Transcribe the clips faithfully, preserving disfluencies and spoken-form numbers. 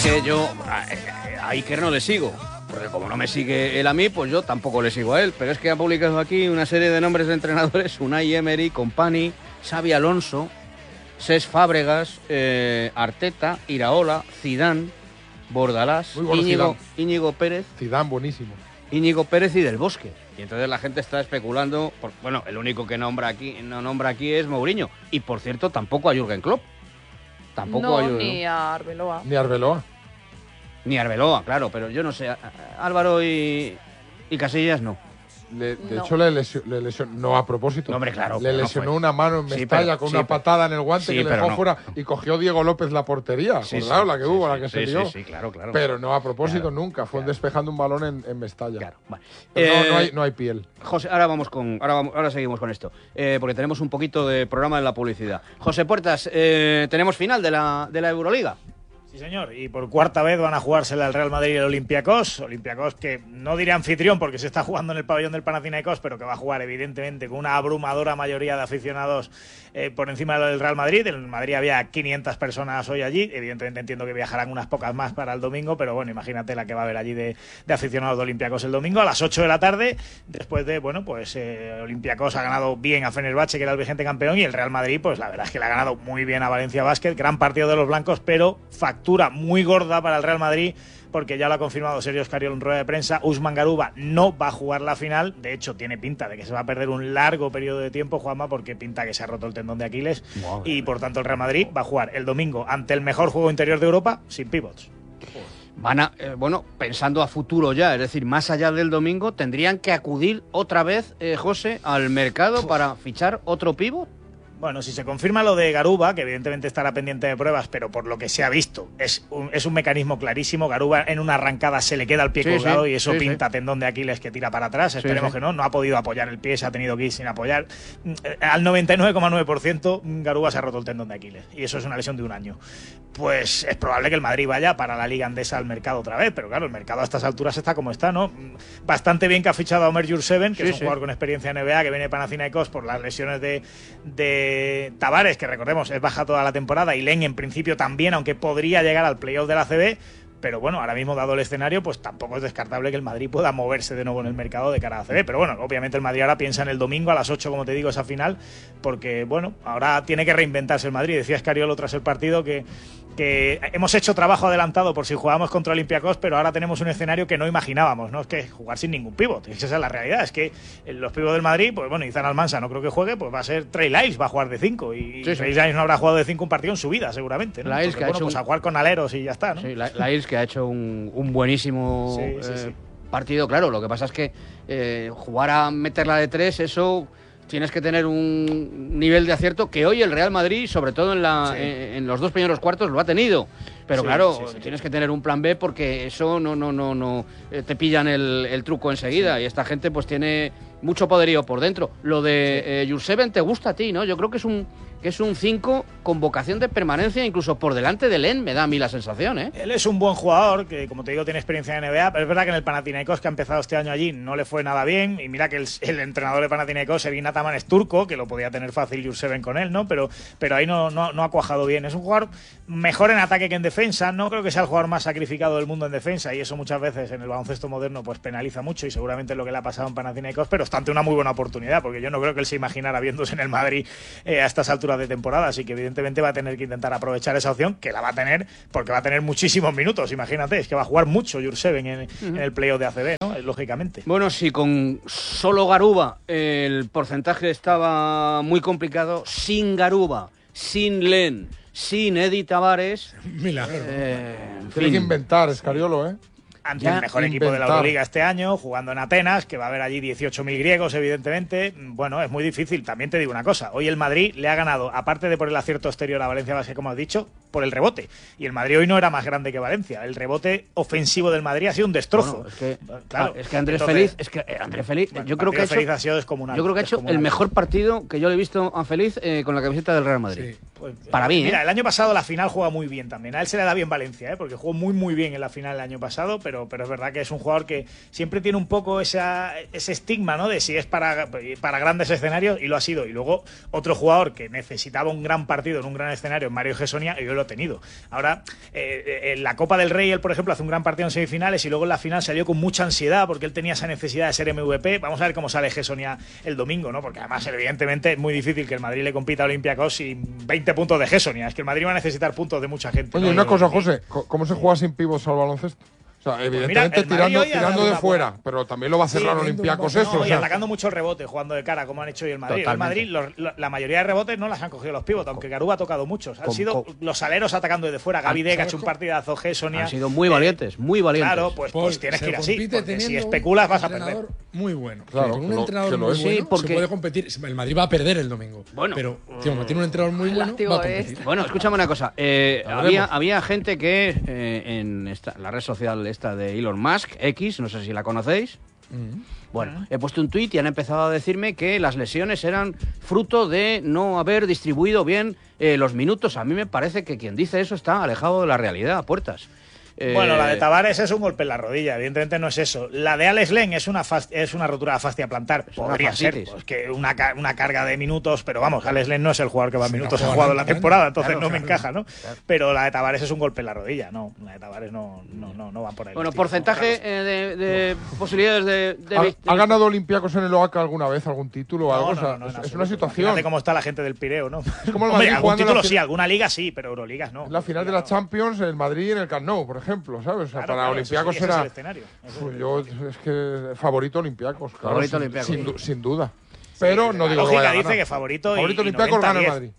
que yo a, a Iker no le sigo, porque como no me sigue él a mí, pues yo tampoco le sigo a él. Pero es que ha publicado aquí una serie de nombres de entrenadores: Unai Emery, Company, Xabi Alonso, Cesc Fábregas, eh, Arteta, Iraola, Zidane, Bordalás, bueno, Íñigo, Zidane. Íñigo Pérez. Zidane, buenísimo. Íñigo Pérez y Del Bosque. Y entonces la gente está especulando, por, bueno, el único que nombra aquí, no nombra aquí es Mourinho. Y por cierto, tampoco a Jürgen Klopp. Tampoco no, a Jürgen, ni a Arbeloa. Ni Arbeloa. Ni a Arbeloa, claro, pero yo no sé. A, a Álvaro y, y Casillas no. Le, de No. hecho, le lesionó, le lesionó, no a propósito. No, hombre, claro, le pero no lesionó fue. una mano en Sí, Mestalla pero- con sí, una pero- patada en el guante sí, que le pero dejó no. fuera y cogió Diego López la portería. Sí, Acordado, sí, la que sí, hubo, sí, la que sí, se sí, lió. sí, claro, claro. Pero no a propósito Claro, nunca, fue claro. despejando un balón en, en Mestalla. Claro, vale. Pero Eh, no, no, hay, no hay piel. José, ahora vamos con, ahora vamos, ahora seguimos con esto, eh, porque tenemos un poquito de programa en la publicidad. José Puertas, eh, tenemos final de la de la Euroliga. Sí, señor, y por cuarta vez van a jugársela el Real Madrid y el Olympiacos. Olympiacos que no diré anfitrión porque se está jugando en el pabellón del Panathinaikos, pero que va a jugar evidentemente con una abrumadora mayoría de aficionados eh, por encima del Real Madrid. En el Madrid había quinientas personas hoy allí, evidentemente entiendo que viajarán unas pocas más para el domingo, pero bueno, imagínate la que va a haber allí de, de aficionados de Olympiacos el domingo a las ocho de la tarde, después de, bueno, pues eh, Olympiacos ha ganado bien a Fenerbahce, que era el vigente campeón, y el Real Madrid, pues la verdad es que le ha ganado muy bien a Valencia Basket, gran partido de los blancos, pero factura muy gorda para el Real Madrid, porque ya lo ha confirmado Sergio Escariolo en rueda de prensa. Usman Garuba no va a jugar la final, de hecho tiene pinta de que se va a perder un largo periodo de tiempo, Juanma, porque pinta que se ha roto el tendón de Aquiles. Madre y por tanto el Real Madrid va a jugar el domingo ante el mejor juego interior de Europa sin pivots. Van a, eh, bueno, pensando a futuro ya, es decir, más allá del domingo, tendrían que acudir otra vez, eh, José, al mercado Uf. para fichar otro pívot. Bueno, si se confirma lo de Garuba, que evidentemente estará pendiente de pruebas, pero por lo que se ha visto, es un, es un mecanismo clarísimo. Garuba en una arrancada se le queda el pie sí, colgado sí, y eso sí, pinta sí. tendón de Aquiles que tira para atrás. Esperemos sí, sí. que no. No ha podido apoyar el pie, se ha tenido que ir sin apoyar. Al noventa y nueve coma nueve por ciento Garuba se ha roto el tendón de Aquiles y eso es una lesión de un año. Pues es probable que el Madrid vaya para la Liga Andesa al mercado otra vez, pero claro, el mercado a estas alturas está como está, ¿no? Bastante bien que ha fichado a Omer Jurseven, que sí, es un sí. jugador con experiencia en N B A, que viene de Panathinaikos por las lesiones de... de Tavares, que recordemos es baja toda la temporada, y Len en principio también, aunque podría llegar al playoff de la A C B, pero bueno, ahora mismo dado el escenario, pues tampoco es descartable que el Madrid pueda moverse de nuevo en el mercado de cara a A C B, pero bueno, obviamente el Madrid ahora piensa en el domingo a las ocho, como te digo, esa final, porque bueno, ahora tiene que reinventarse el Madrid. Decía Escariolo tras el partido que que hemos hecho trabajo adelantado por si jugábamos contra Olympiacos, pero ahora tenemos un escenario que no imaginábamos, ¿no? Es que jugar sin ningún pívot, esa es la realidad, es que los pívots del Madrid, pues bueno, Izan Almansa no creo que juegue, pues va a ser Trey Lyles, va a jugar de cinco, y sí, Trey sí. Lyles no habrá jugado de cinco un partido en su vida, seguramente, ¿no? Lyles Porque, que bueno, ha hecho pues un... a jugar con aleros y ya está, ¿no? Sí, Lyles que ha hecho un, un buenísimo sí, sí, eh, sí. partido, claro, lo que pasa es que eh, jugar a meterla de tres, eso... Tienes que tener un nivel de acierto que hoy el Real Madrid, sobre todo en, la, sí. en, en los dos primeros cuartos, lo ha tenido. Pero sí, claro, sí, sí. tienes que tener un plan B porque eso no no no no te pillan el, el truco enseguida. Sí. Y esta gente pues tiene mucho poderío por dentro. Lo de sí. eh, Jurseven te gusta a ti, ¿no? Yo creo que es un que es un cinco con vocación de permanencia, incluso por delante de Len, me da a mí la sensación, ¿eh? Él es un buen jugador, que como te digo tiene experiencia en N B A, pero es verdad que en el Panathinaikos, que ha empezado este año allí, no le fue nada bien, y mira que el, el entrenador de Panathinaikos, Evin Ataman, es turco, que lo podía tener fácil Jurseven con él, ¿no? Pero, pero ahí no, no, no ha cuajado bien. Es un jugador mejor en ataque que en defensa, no creo que sea el jugador más sacrificado del mundo en defensa, y eso muchas veces en el baloncesto moderno pues penaliza mucho, y seguramente es lo que le ha pasado en Panathinaikos, pero está ante una muy buena oportunidad, porque yo no creo que él se imaginara viéndose en el Madrid eh, a estas alturas de temporada, así que evidentemente va a tener que intentar aprovechar esa opción, que la va a tener, porque va a tener muchísimos minutos, imagínate, es que va a jugar mucho Jurseven en, uh-huh. en el playoff de A C B, ¿no? Lógicamente. Bueno, si con solo Garuba el porcentaje estaba muy complicado, sin Garuba, sin Len, sin Eddie Tavares... Milagro. Eh, Tiene que inventar Escariolo, ¿eh? Ante el mejor inventar. equipo de la Euroliga este año, jugando en Atenas, que va a haber allí dieciocho mil griegos, evidentemente. Bueno, es muy difícil. También te digo una cosa. Hoy el Madrid le ha ganado, aparte de por el acierto exterior a Valencia Basket, como has dicho, por el rebote. Y el Madrid hoy no era más grande que Valencia. El rebote ofensivo del Madrid ha sido un destrozo. Bueno, es que, claro, es que Andrés entonces, Feliz, es que eh, Andrés Feliz, bueno, yo creo que ha hecho, Feliz ha sido descomunal. Yo creo que ha hecho el mejor partido que yo le he visto a Feliz eh, con la camiseta del Real Madrid. Sí. Pues, Para mí, Mira, ¿eh? el año pasado la final juega muy bien también. A él se le da bien Valencia, ¿eh? Porque jugó muy muy bien en la final el año pasado, pero pero, pero es verdad que es un jugador que siempre tiene un poco esa, ese estigma, ¿no? De si es para, para grandes escenarios, y lo ha sido. Y luego otro jugador que necesitaba un gran partido en un gran escenario, Mario Gessonia, y yo lo he tenido. Ahora, eh, en la Copa del Rey, él, por ejemplo, hace un gran partido en semifinales y luego en la final salió con mucha ansiedad porque él tenía esa necesidad de ser M V P. Vamos a ver cómo sale Gessonia el domingo, ¿no? Porque además, evidentemente, es muy difícil que el Madrid le compita a Olympiacos sin veinte puntos de Gessonia. Es que el Madrid va a necesitar puntos de mucha gente. Oye, ¿no? una Yo- cosa, José, ¿cómo se juega sin pibos al baloncesto? O sea, evidentemente el Madrid tirando, hoy ha dado tirando de una fuera, buena- pero también lo va a hacer Sí, los no, Olympiacos no, eso. o y sea. atacando mucho el rebote, jugando de cara, como han hecho hoy el Madrid. El Totalmente. Madrid, los- lo- la mayoría de rebotes no las han cogido los pivot, aunque Garú ha tocado muchos. Han Con- sido con- los aleros atacando desde fuera. Gaby Deck ha hecho un partidazo, Gessonia. Han sido muy valientes, muy valientes. Claro, pues, pues Paul, tienes se que ir así. compite Porque si teniendo especulas un vas a perder. entrenador muy bueno. Claro, Con un que lo- entrenador que lo muy es. bueno Sí, porque- se puede competir. El Madrid va a perder el domingo. Bueno. pero tío, como tiene un entrenador muy El bueno, látigo va a competir. este. Bueno, escúchame una cosa. Eh, Hablaremos. había, había gente que eh, en esta, la red social esta de Elon Musk, X, no sé si la conocéis. Mm. Bueno, he puesto un tuit y han empezado a decirme que las lesiones eran fruto de no haber distribuido bien eh, los minutos. A mí me parece que quien dice eso está alejado de la realidad, a puertas. Eh, Bueno, la de Tavares es un golpe en la rodilla, evidentemente no es eso. La de Alex Len es una fas- es una rotura de fascia plantar, una podría ser, fascitis. pues, que una, ca- una carga de minutos, pero vamos, Alex Len no es el jugador que más Sí, no minutos ha juega jugado en la nada, temporada, entonces claro, no me claro. encaja, ¿no? Pero la de Tavares es un golpe en la rodilla, no, la de Tavares no, no, no, no va por ahí. Bueno, los tiros, porcentaje ¿no? eh, de, de posibilidades de... de ¿Ha, vic- ha ganado Olympiacos en el O A C alguna vez algún título o algo? No, O sea, no, no, en es, es absoluto. una situación. Imagínate cómo está la gente del Pireo, ¿no? Es como el Hombre, Madrid algún jugando en título la sí, final- alguna liga sí, pero Euroligas no. Es la final de la Champions, el Madrid en el Camp Nou, por ejemplo, ¿sabes? O sea, Claro, para claro, Olympiacos ese sí, ese es era. el escenario. Ese es Pues el yo escenario. es que favorito Olympiacos, claro, Favorito sin, Olympiacos. sin, du- sin duda. Pero no La digo que lógica vaya a dice ganar. que favorito y- Favorito y Olympiacos gana el noventa Madrid.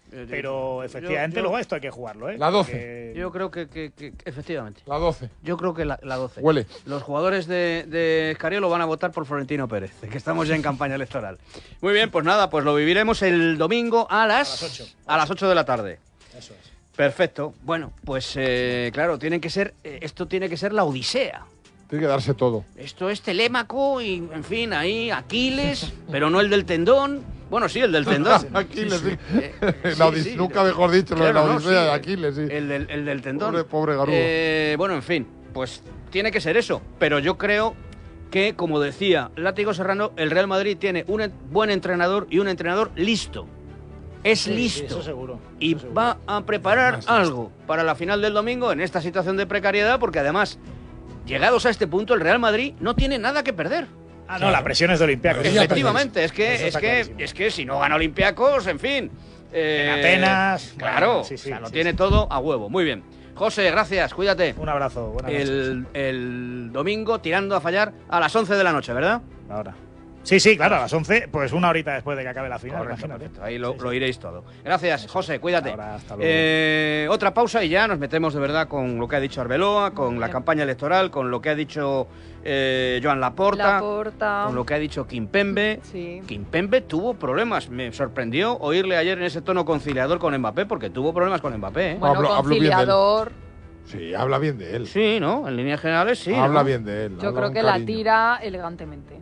Pero efectivamente yo- luego esto hay que jugarlo, ¿eh? La doce. Porque- Yo creo que, que- que- efectivamente. La doce. Yo creo que la, la doce. Huele. Los jugadores de, de Escariolo van a votar por Florentino Pérez, que estamos ya en campaña electoral. Muy bien, pues nada, pues lo viviremos el domingo a las, A las ocho. a las ocho de la tarde. Eso es. Perfecto. Bueno, pues eh, claro, tiene que ser, eh, esto tiene que ser la odisea. Tiene que darse todo. Esto es Telémaco y, en fin, ahí Aquiles, pero no el del tendón. Bueno, sí, el del tendón. Aquiles, sí. Eh, La sí, Odis- sí, nunca mejor dicho, lo de claro, la no, Odisea sí, de Aquiles, sí. El del, el del tendón. Pobre- pobre Garúa. Eh, bueno, en fin, pues tiene que ser eso. Pero yo creo que, como decía Látigo Serrano, el Real Madrid tiene un en- buen entrenador y un entrenador listo. Es Sí, sí, listo. eso seguro. Y eso seguro. va a preparar Más algo para la final del domingo en esta situación de precariedad, porque además, llegados a este punto, el Real Madrid no tiene nada que perder. Ah, no, la presión es de Olympiacos. Debería Efectivamente, es Eso que, es está que, clarísimo. es que si no gana Olympiacos, en fin. eh, En Atenas, Claro, bueno, sí, sí, o sea, lo sí, tiene sí. todo a huevo. Muy bien. José, gracias, cuídate. Un abrazo, buenas noches. El, el domingo tirando a fallar a las once de la noche, ¿verdad? Ahora. Sí, sí, claro, a las once, pues una horita después de que acabe la final, Correcto, imagínate. perfecto. Ahí lo, Sí, sí. lo iréis todo. Gracias, José, cuídate. Ahora, hasta luego. Eh, otra pausa y ya nos metemos de verdad con lo que ha dicho Arbeloa, con la campaña electoral, con lo que ha dicho eh, Joan Laporta, Laporta. con lo que ha dicho Kimpembe. Sí. Kimpembe tuvo problemas. Me sorprendió oírle ayer en ese tono conciliador con Mbappé, porque tuvo problemas con Mbappé, ¿eh? Bueno, Hablo- hablo bien de él. conciliador. Sí, habla bien de él. Sí, ¿no? En líneas generales sí. habla ¿no? bien de él. Yo habla creo con que la cariño. tira elegantemente.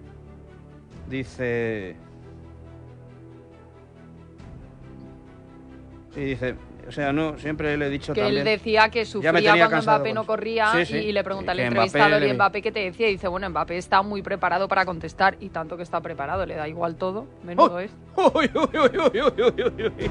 Dice... Sí, dice... O sea, no, siempre le he dicho Que también... él decía que Ya me sufría tenía cuando cansado Mbappé con no eso. corría Sí, sí. y le pregunta al Que entrevistador Mbappé y le- Mbappé qué te decía y dice, bueno, Mbappé está muy preparado para contestar y tanto que está preparado, le da igual todo, menudo ¡Oh! es. Uy, uy, uy, uy, uy, uy, uy, uy.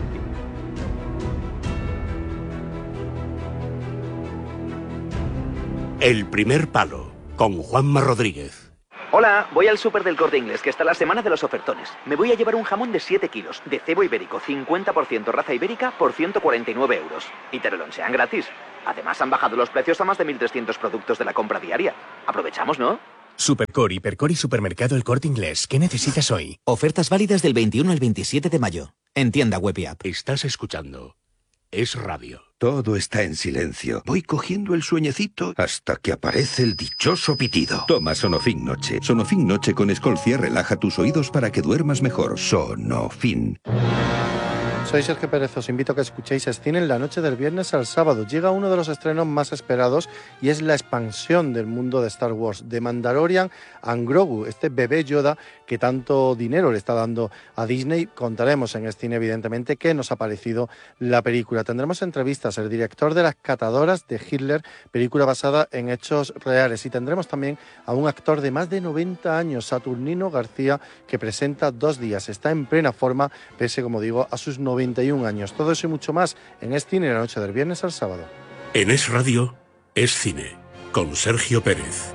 El primer palo, con Juanma Rodríguez. Hola, voy al súper del Corte Inglés, que está la semana de los ofertones. Me voy a llevar un jamón de siete kilos, de cebo ibérico, cincuenta por ciento raza ibérica, por ciento cuarenta y nueve euros. Y te lo lonchean gratis. Además, han bajado los precios a más de mil trescientos productos de la compra diaria. Aprovechamos, ¿no? Supercore, Hipercore y Supermercado El Corte Inglés. ¿Qué necesitas hoy? Ofertas válidas del veintiuno al veintisiete de mayo. En tienda web y app. Estás escuchando Es Radio. Todo está en silencio. Voy cogiendo el sueñecito hasta que aparece el dichoso pitido. Toma Sonofin Noche. Sonofin Noche con Escolcia relaja tus oídos para que duermas mejor. Sonofin. Soy Sergio Pérez, os invito a que escuchéis Cine en la noche del viernes al sábado. Llega uno de los estrenos más esperados y es la expansión del mundo de Star Wars, de Mandalorian a Grogu, este bebé Yoda que tanto dinero le está dando a Disney. Contaremos en Cine, evidentemente, qué nos ha parecido la película. Tendremos entrevistas al director de Las catadoras de Hitler, película basada en hechos reales, y tendremos también a un actor de más de noventa años, Saturnino García, que presenta Dos días. Está en plena forma, pese, como digo, a sus noventa y un años. Todo eso y mucho más en Es Cine, la noche del viernes al sábado. En Es Radio, Es Cine, con Sergio Pérez.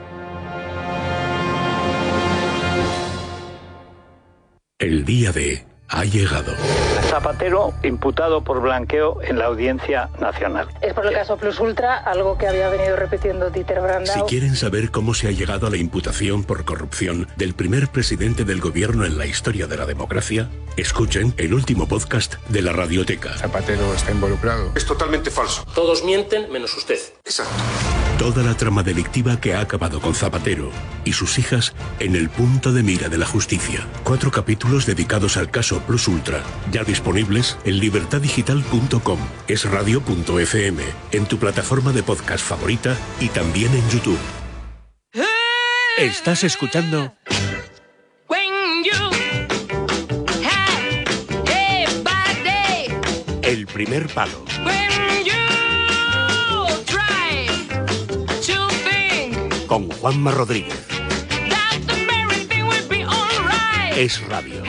El día de ha llegado. Zapatero imputado por blanqueo en la Audiencia Nacional. Es por el caso Plus Ultra, algo que había venido repitiendo Dieter Brandau. Si quieren saber cómo se ha llegado a la imputación por corrupción del primer presidente del gobierno en la historia de la democracia, escuchen el último podcast de la Radioteca. Zapatero está involucrado. Es totalmente falso. Todos mienten menos usted. Exacto. Toda la trama delictiva que ha acabado con Zapatero y sus hijas en el punto de mira de la justicia. Cuatro capítulos dedicados al caso Plus Ultra, ya disponibles en libertad digital punto com, es radio punto efe eme, en tu plataforma de podcast favorita y también en YouTube. Estás escuchando El Primer Palo. Con Juanma Rodríguez. Es Radio.